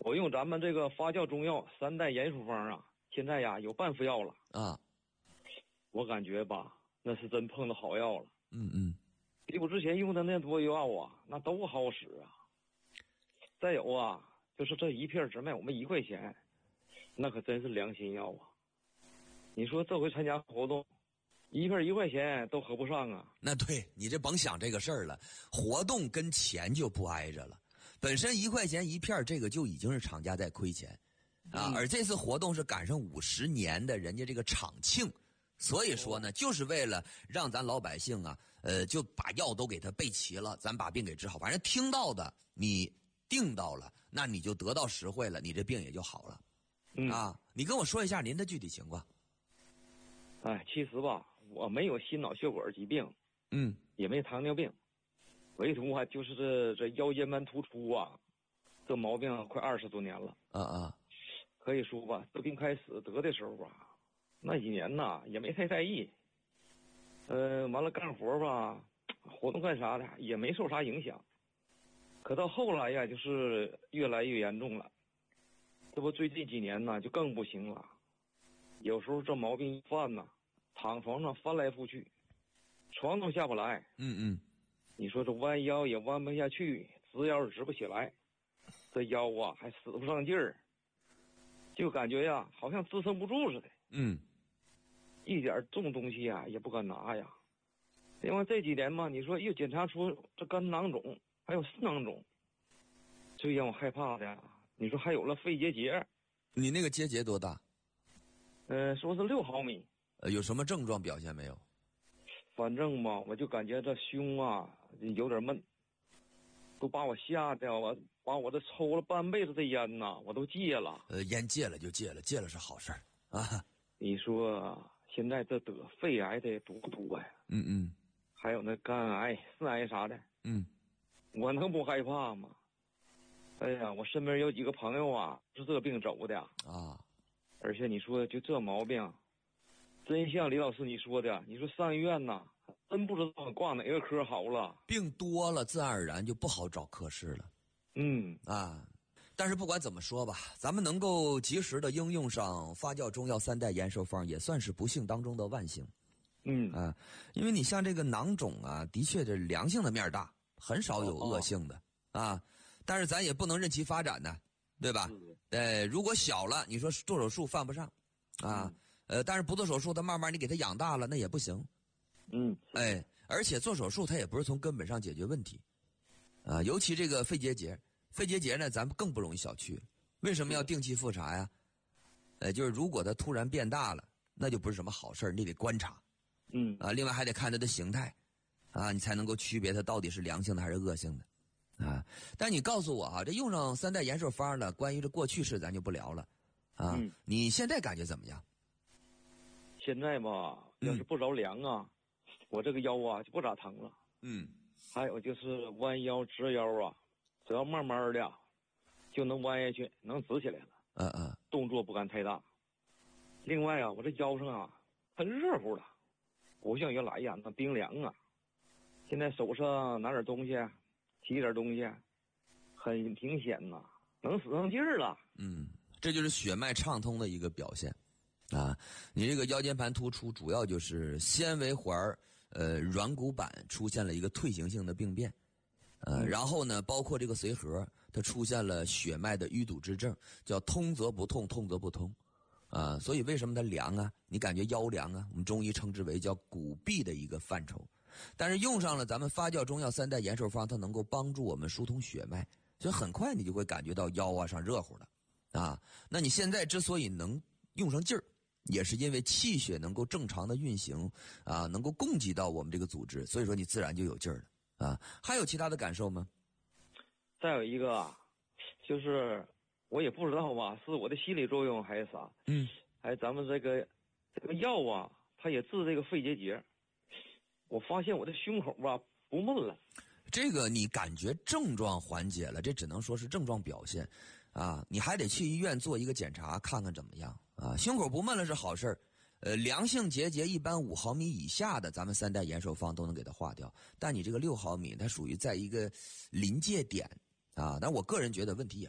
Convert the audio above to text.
我用咱们这个发酵中药3代严术方啊，现在呀有半副药了啊。 我感觉吧，那是真碰到好药了。比我之前用的那多药啊，那都好使啊。再有啊，就是这一片只卖我们1块钱，那可真是良心药啊。你说这回参加活动，一片1块钱都合不上啊。 那对，你这甭想这个事儿了，活动跟钱就不挨着了。本身1块钱一片，这个就已经是厂家在亏钱啊。而这次活动是赶上50年的人家这个厂庆，所以说呢，就是为了让咱老百姓啊，就把药都给他备齐了，咱把病给治好。反正听到的你定到了，那你就得到实惠了，你这病也就好了。啊，你跟我说一下您的具体情况。 其实吧，我没有心脑血管疾病，也没糖尿病，唯独啊就是这腰间盘突出啊，这毛病快20多年了。可以说吧，这病开始得的时候啊，那几年呐也没太在意，完了干活吧，活动干啥的也没受啥影响。可到后来呀，就是越来越严重了。这不最近几年呢就更不行了，有时候这毛病一犯呢，躺床上翻来覆去，床都下不来。你说这弯腰也弯不下去，直腰也直不起来，这腰啊还使不上劲儿，就感觉呀好像支撑不住似的。一点重东西啊也不敢拿呀。另外这几年嘛，你说又检查出这肝囊肿还有肾囊肿，最让我害怕的呀，你说还有了肺结节。 你那个结节多大？ 说是6毫米。 有什么症状表现没有？ 反正嘛，我就感觉这胸啊有点闷，都把我吓得我把我这抽了半辈子的烟呐，我都戒了。 烟戒了就戒了，戒了是好事儿啊。 你说现在这得肺癌的多呀。还有那肝癌、肾癌啥的。我能不害怕吗？哎呀，我身边有几个朋友啊，是这个病走的啊。而且你说就这毛病，真像李老师你说的，你说上医院呐，真不知道挂哪个科好了。 病多了，自然而然就不好找科室了。但是不管怎么说吧，咱们能够及时的应用上发酵中药3代延寿方，也算是不幸当中的万幸。因为你像这个囊肿啊，的确这良性的面大，很少有恶性的啊。但是咱也不能任其发展呢，对吧？如果小了，你说做手术犯不上啊。但是不做手术，它慢慢你给它养大了，那也不行。而且做手术它也不是从根本上解决问题啊。尤其这个肺结节呢，咱们更不容易小觑。为什么要定期复查呀？就是如果它突然变大了，那就不是什么好事，你得观察。另外还得看它的形态啊，你才能够区别它到底是良性的还是恶性的啊。但你告诉我啊，这用上3代延寿方呢，关于这过去式咱就不聊了啊。你现在感觉怎么样？ 现在吧，要是不着凉啊，我这个腰啊就不咋疼了。还有就是弯腰直腰啊，只要慢慢的就能弯下去，能直起来了。动作不敢太大。另外啊，我这腰上啊很热乎了，不像原来呀那冰凉啊。现在手上拿点东西，提点东西，很明显呐，能使上劲儿了。 这就是血脉畅通的一个表现啊。你这个腰间盘突出主要就是纤维环软骨板出现了一个退行性的病变。然后呢，包括这个髓核，它出现了血脉的淤堵之症，叫通则不痛，痛则不通，所以为什么它凉啊？你感觉腰凉啊？我们中医称之为叫骨痹的一个范畴。但是用上了咱们发酵中药3代延寿方，它能够帮助我们疏通血脉，所以很快你就会感觉到腰啊上热乎了啊。那你现在之所以能用上劲儿，也是因为气血能够正常的运行啊，能够供给到我们这个组织，所以说你自然就有劲儿了。还有其他的感受吗？ 再有一个啊，就是我也不知道吧，是我的心理作用还是啥？还咱们这个药啊，它也治这个肺结节。我发现我的胸口吧不闷了。 这个你感觉症状缓解了，这只能说是症状表现啊，你还得去医院做一个检查，看看怎么样啊。胸口不闷了是好事儿。良性结节一般5毫米以下的，咱们3代延寿方都能给它化掉。但你这个6毫米，它属于在一个临界点啊。但我个人觉得问题也